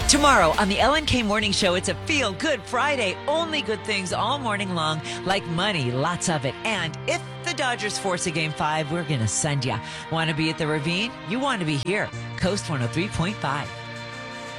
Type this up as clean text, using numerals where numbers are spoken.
Tomorrow on the Ellen K Morning Show, it's a Feel Good Friday. Only good things all morning long, like money, lots of it. And if the Dodgers force a Game 5, we're going to send ya. Want to be at the Ravine? You want to be here. Coast 103.5.